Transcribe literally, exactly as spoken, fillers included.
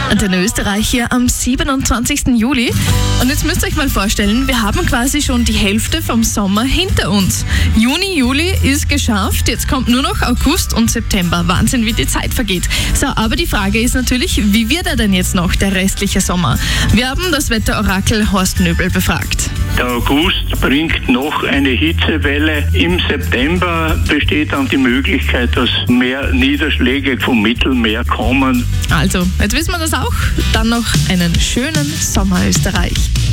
Antenne Österreich hier am siebenundzwanzigsten Juli. Und jetzt müsst ihr euch mal vorstellen, wir haben quasi schon die Hälfte vom Sommer hinter uns. Juni, Juli ist geschafft, jetzt kommt nur noch August und September. Wahnsinn, wie die Zeit vergeht. So, aber die Frage ist natürlich, wie wird er denn jetzt noch, der restliche Sommer? Wir haben das Wetterorakel Horst Nöbel befragt. Der August bringt noch eine Hitzewelle. Im September besteht dann die Möglichkeit, dass mehr Niederschläge vom Mittelmeer kommen. Also, jetzt wissen wir das auch. Dann noch einen schönen Sommer Österreich.